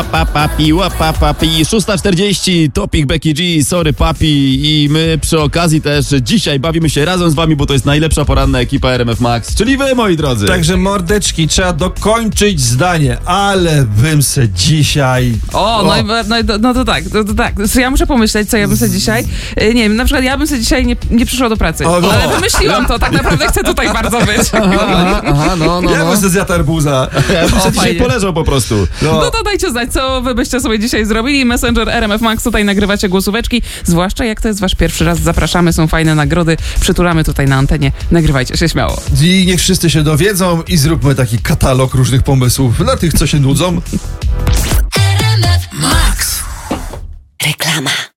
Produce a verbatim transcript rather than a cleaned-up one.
Pa, papi, łapa, papi, szósta czterdzieści, Topic, Becky G, sorry papi i my przy okazji też dzisiaj bawimy się razem z wami, bo to jest najlepsza poranna ekipa R M F Max, czyli wy, moi drodzy. Także mordeczki, trzeba dokończyć zdanie, ale bym se dzisiaj... O, o. No, i, no, i- no to tak, no to tak. To ja muszę pomyśleć, co ja bym sobie dzisiaj... y, Nie wiem, na przykład ja bym sobie dzisiaj nie, nie przyszła do pracy. O, no. Ale wymyśliłam to, tak naprawdę chcę tutaj bardzo być. Aha, aha, no, no, Ja no. bym se zjadł arbuza. Ja bym się O, dzisiaj fajnie. poleżał po prostu. No to dajcie znać, co wy byście sobie dzisiaj zrobili. Messenger R M F Max, tutaj nagrywacie głosóweczki. Zwłaszcza jak to jest wasz pierwszy raz, zapraszamy, są fajne nagrody. Przytulamy tutaj na antenie. Nagrywajcie się śmiało. I niech wszyscy się dowiedzą i zróbmy taki katalog różnych pomysłów dla tych, co się nudzą. R M F Max. Reklama.